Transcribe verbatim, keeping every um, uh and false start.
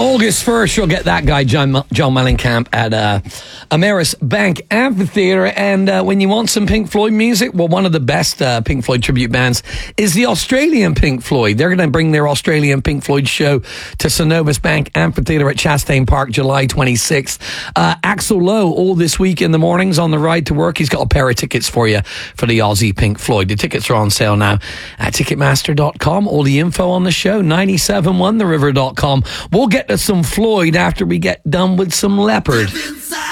August first, you'll get that guy, John, John Mellencamp, at uh, Ameris Bank Amphitheatre. And uh, when you want some Pink Floyd music, well, one of the best uh, Pink Floyd tribute bands is the Australian Pink Floyd. They're going to bring their Australian Pink Floyd show to Synovus Bank Amphitheatre at Chastain Park, July twenty-sixth. Uh, Axl Lowe, all this week in the mornings on the ride to work. He's got a pair of tickets for you for the Aussie Pink Floyd. The tickets are on sale now at ticketmaster dot com. All the info on the show, ninety-seven one the river dot com. We'll get to some Floyd after we get done with some Leopard.